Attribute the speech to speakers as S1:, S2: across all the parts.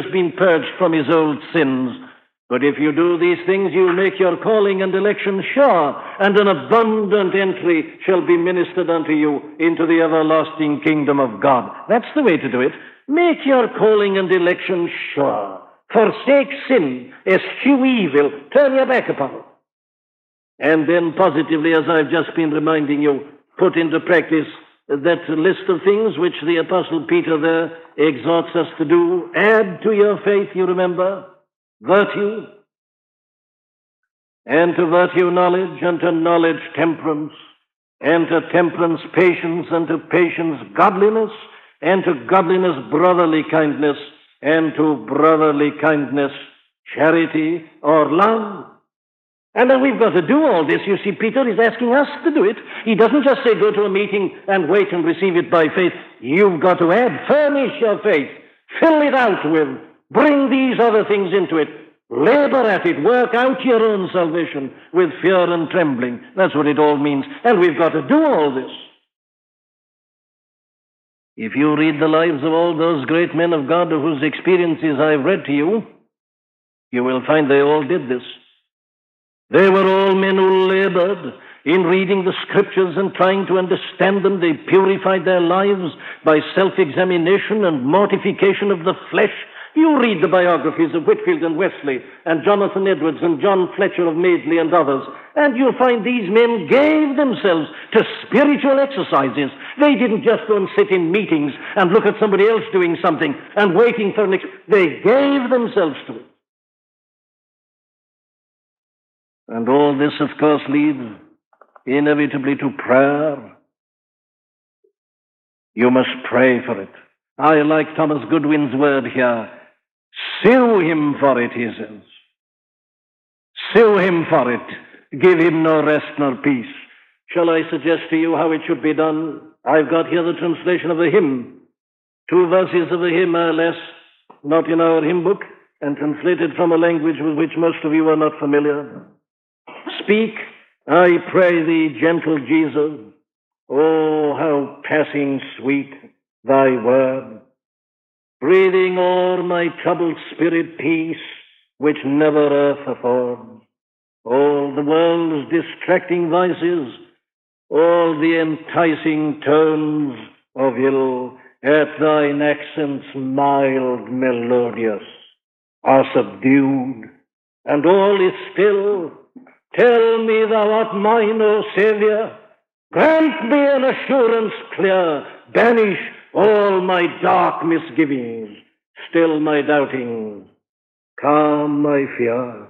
S1: has been purged from his old sins. But if you do these things, you'll make your calling and election sure, and an abundant entry shall be ministered unto you into the everlasting kingdom of God. That's the way to do it. Make your calling and election sure. Forsake sin, eschew evil, turn your back upon it. And then positively, as I've just been reminding you, put into practice that list of things which the Apostle Peter there exhorts us to do. Add to your faith, you remember, virtue, and to virtue knowledge, and to knowledge temperance, and to temperance patience, and to patience godliness, and to godliness brotherly kindness, and to brotherly kindness charity or love. And then we've got to do all this. You see, Peter is asking us to do it. He doesn't just say go to a meeting and wait and receive it by faith. You've got to add, furnish your faith, fill it out with, bring these other things into it, labor at it, work out your own salvation with fear and trembling. That's what it all means. And we've got to do all this. If you read the lives of all those great men of God whose experiences I've read to you, you will find they all did this. They were all men who labored in reading the scriptures and trying to understand them. They purified their lives by self-examination and mortification of the flesh. You read the biographies of Whitefield and Wesley and Jonathan Edwards and John Fletcher of Madeley and others, and you'll find these men gave themselves to spiritual exercises. They didn't just go and sit in meetings and look at somebody else doing something and waiting for they gave themselves to it. And all this, of course, leads inevitably to prayer. You must pray for it. I like Thomas Goodwin's word here. Sue him for it, he says. Sue him for it. Give him no rest nor peace. Shall I suggest to you how it should be done? I've got here the translation of a hymn. 2 verses of a hymn are less, not in our hymn book, and translated from a language with which most of you are not familiar. Speak, I pray thee, gentle Jesus. Oh, how passing sweet thy word, breathing o'er my troubled spirit peace, which never earth affords. All the world's distracting vices, all the enticing tones of ill, at thine accents mild, melodious, are subdued, and all is still. Tell me thou art mine, O Saviour. Grant me an assurance clear. Banish all my dark misgivings. Still my doubtings. Calm my fear.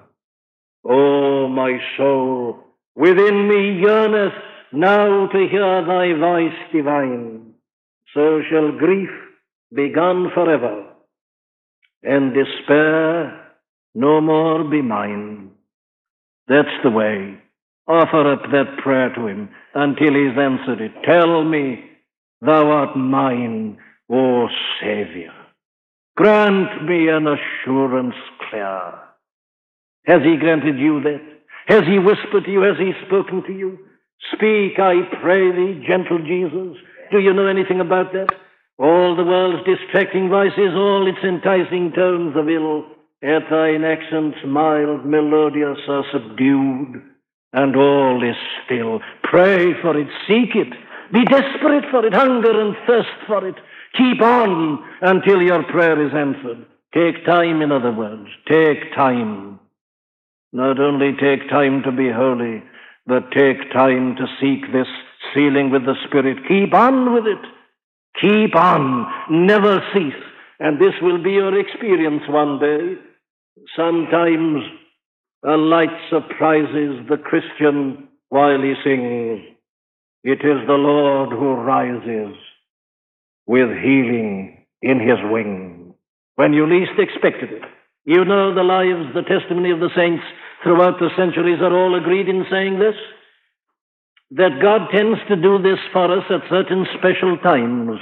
S1: O my soul, within me yearneth now to hear thy voice divine. So shall grief be gone forever, and despair no more be mine. That's the way. Offer up that prayer to him until he's answered it. Tell me, thou art mine, O Saviour. Grant me an assurance clear. Has he granted you that? Has he whispered to you? Has he spoken to you? Speak, I pray thee, gentle Jesus. Do you know anything about that? All the world's distracting vices, all its enticing tones of ill, at thine accents mild, melodious, are subdued, and all is still. Pray for it, seek it, be desperate for it, hunger and thirst for it. Keep on until your prayer is answered. Take time, in other words, take time. Not only take time to be holy, but take time to seek this sealing with the Spirit. Keep on with it. Keep on. Never cease. And this will be your experience one day. Sometimes a light surprises the Christian while he sings. It is the Lord who rises with healing in his wings. When you least expected it. You know the lives, the testimony of the saints throughout the centuries are all agreed in saying this, that God tends to do this for us at certain special times.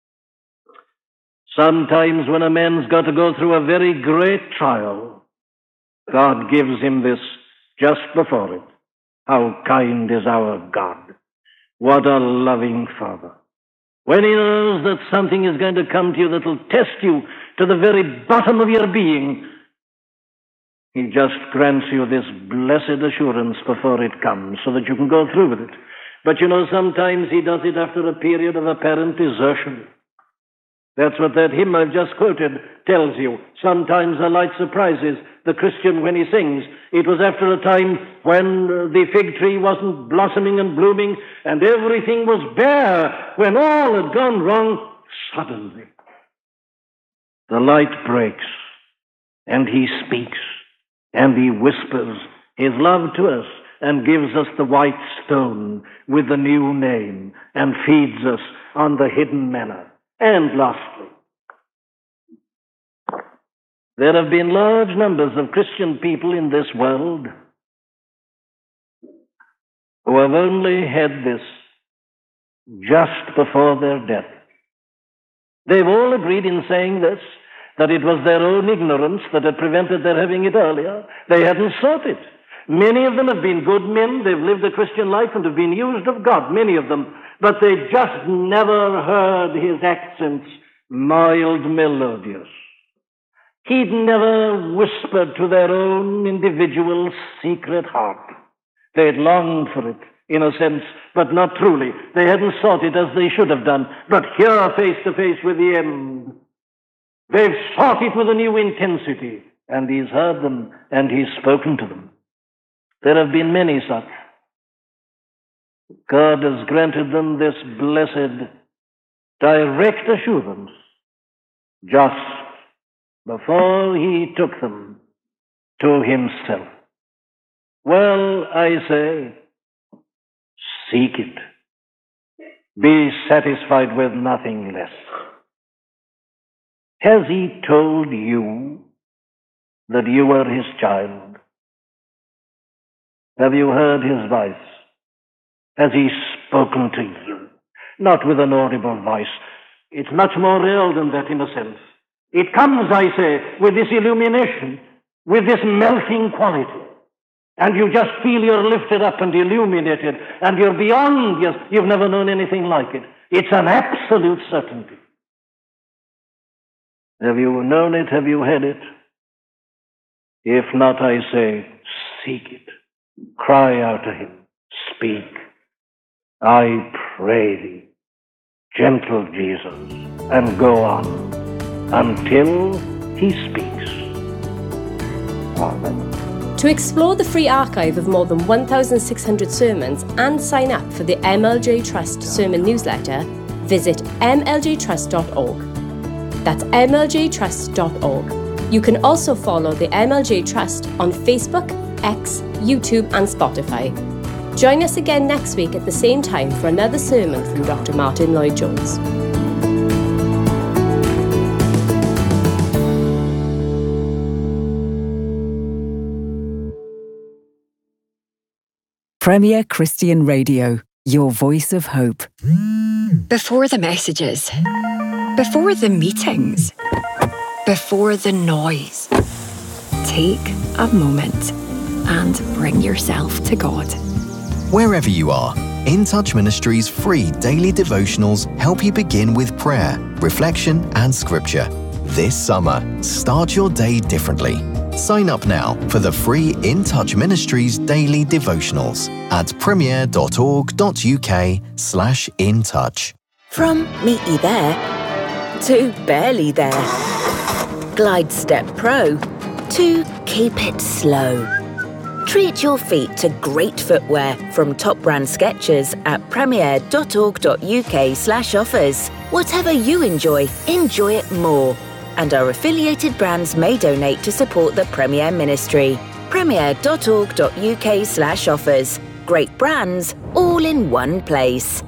S1: Sometimes when a man's got to go through a very great trial, God gives him this just before it. How kind is our God. What a loving Father. when he knows that something is going to come to you that will test you to the very bottom of your being, he just grants you this blessed assurance before it comes so that you can go through with it. But you know, sometimes he does it after a period of apparent desertion. That's what that hymn I've just quoted tells you. Sometimes the light surprises the Christian when he sings. It was after a time when the fig tree wasn't blossoming and blooming and everything was bare, when all had gone wrong. Suddenly, the light breaks and he speaks and he whispers his love to us and gives us the white stone with the new name and feeds us on the hidden manna. And lastly, there have been large numbers of Christian people in this world who have only had this just before their death. They've all agreed in saying this, that it was their own ignorance that had prevented their having it earlier. They hadn't sought it. Many of them have been good men. They've lived a Christian life and have been used of God, many of them. But they just never heard his accents mild, melodious. He'd never whispered to their own individual secret heart. They'd longed for it, in a sense, but not truly. They hadn't sought it as they should have done. But here, face to face with the end, they've sought it with a new intensity, and he's heard them, and he's spoken to them. There have been many such. God has granted them this blessed, direct assurance just before he took them to himself. Well, I say, seek it. Be satisfied with nothing less. Has he told you that you are his child? Have you heard his voice? Has he spoken to you? Not with an audible voice. It's much more real than that in a sense. It comes, I say, with this illumination, with this melting quality. And you just feel you're lifted up and illuminated, and you're beyond, yes, you've never known anything like it. It's an absolute certainty. Have you known it? Have you had it? If not, I say, seek it. Cry out to him. Speak. I pray thee, gentle Jesus, and go on until he speaks. Amen.
S2: To explore the free archive of more than 1,600 sermons and sign up for the MLJ Trust Sermon Newsletter, visit mljtrust.org. That's mljtrust.org. You can also follow the MLJ Trust on Facebook, X, YouTube and Spotify. Join us again next week at the same time for another sermon from Dr. Martyn Lloyd-Jones.
S3: Premier Christian Radio, your voice of hope.
S4: Before the messages, before the meetings, before the noise, take a moment and bring yourself to God.
S5: Wherever you are, In Touch Ministries' free daily devotionals help you begin with prayer, reflection, and scripture. This summer, start your day differently. Sign up now for the free In Touch Ministries daily devotionals at premier.org.uk/intouch.
S6: From meaty there to barely there. Glide Step Pro to keep it slow. Treat your feet to great footwear from top brand Skechers at premier.org.uk/offers. Whatever you enjoy it more. And our affiliated brands may donate to support the Premier Ministry. premier.org.uk/offers. Great brands, all in one place.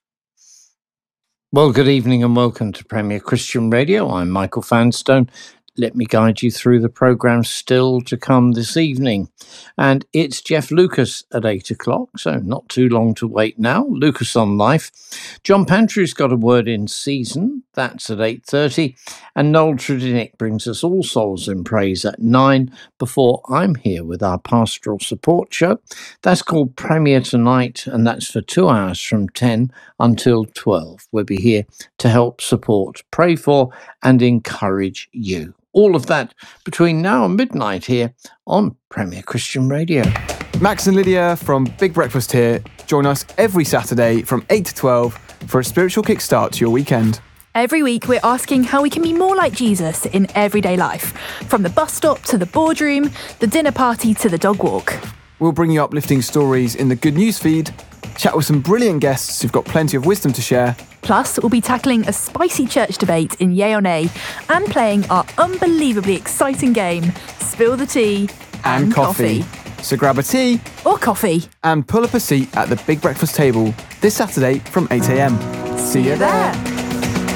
S7: Well, good evening and welcome to Premier Christian Radio. I'm Michael Fanstone. let me guide you through the programme still to come this evening. And it's Jeff Lucas at 8 o'clock, so not too long to wait now. Lucas on Life. John Pantry's got a word in season. That's at 8:30. And Noel Trudinick brings us All Souls in Praise at 9 before I'm here with our pastoral support show. That's called Premier Tonight, and that's for 2 hours from 10 until 12. We'll be here to help support, pray for and encourage you. All of that between now and midnight here on Premier Christian Radio.
S8: Max and Lydia from Big Breakfast here. Join us every Saturday from 8 to 12 for a spiritual kickstart to your weekend.
S9: Every week we're asking how we can be more like Jesus in everyday life. From the bus stop to the boardroom, the dinner party to the dog walk.
S8: We'll bring you uplifting stories in the Good News feed, chat with some brilliant guests who've got plenty of wisdom to share.
S9: Plus, we'll be tackling a spicy church debate in Yay or Nay and playing our unbelievably exciting game, Spill the Tea
S8: and Coffee. So grab a tea
S9: or coffee
S8: and pull up a seat at the Big Breakfast table this Saturday from 8 a.m. See you there.